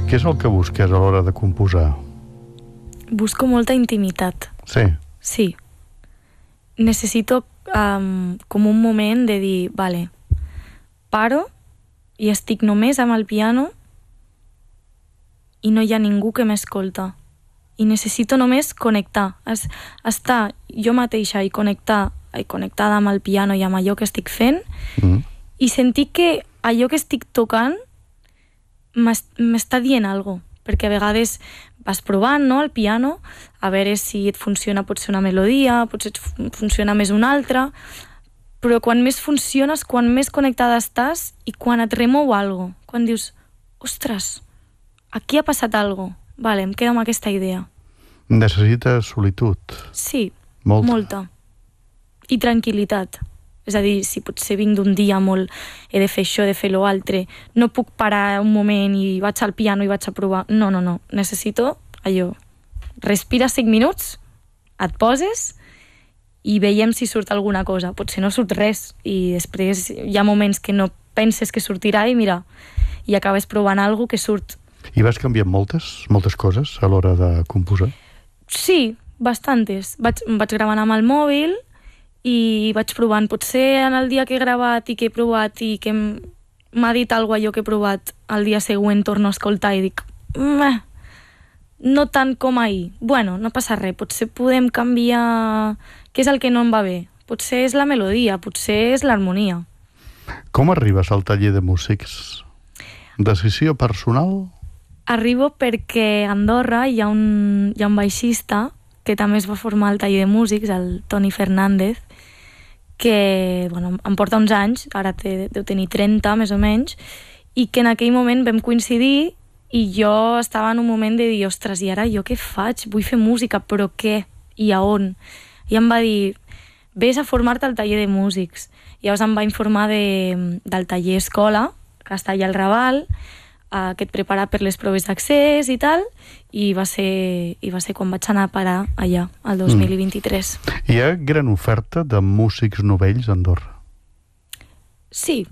Què és el que busques a l'hora de composar? Busco molta intimitat. Sí. Sí. Necessito com un moment de dir, vale, paro i estic només amb el piano i no hi ha ningú que m'escolta. I necessito només connectar, estar jo mateixa i connectada amb el piano i amb allò que estic fent i sentir que allò que estic tocant m'està dient alguna cosa, perquè a vegades vas provant, no, el piano, a veure si et funciona potser una melodia, potser et funciona més una altra, però quan més funciones, quan més connectada estàs i quan et remou alguna cosa, quan dius, ostres, aquí ha passat alguna cosa, vale, em quedo amb aquesta idea. Necessites solitud? Sí, molta. I tranquil·litat. És a dir, si potser vinc d'un dia molt he de fer això, he de fer l'altre, no puc parar un moment i vaig al piano i vaig a provar. No. Necessito allò. Respira 5 minuts, et poses i veiem si surt alguna cosa. Potser no surt res i després hi ha moments que no penses que sortirà i mira, i acabes provant alguna cosa que surt. I vas canviant moltes coses a l'hora de composar? Sí, bastantes. Vaig gravant amb el mòbil i vaig provant. Potser en el dia que he gravat i que he provat i que m'ha dit alguna cosa allò que he provat, el dia següent torno a escoltar i dic no tant com ahir. Bueno, no passa res, potser podem canviar què és el que no em va bé. Potser és la melodia, potser és l'harmonia. Com arribes al taller de músics? Decisió personal? Arribo perquè a Andorra hi ha un baixista que també es va formar al taller de músics, el Toni Fernández, que em porta uns anys, ara deu tenir 30 més o menys, i que en aquell moment vam coincidir i jo estava en un moment de dir, ostres, i ara jo què faig? Vull fer música, però què? I a on? I em va dir, vés a formar-te al taller de músics. I llavors em va informar del taller escola, que està allà al Raval, que et prepara per les proves d'accés i tal, i va ser quan vaig anar a parar allà, el 2023. Hi ha gran oferta de músics novells a Andorra? Sí,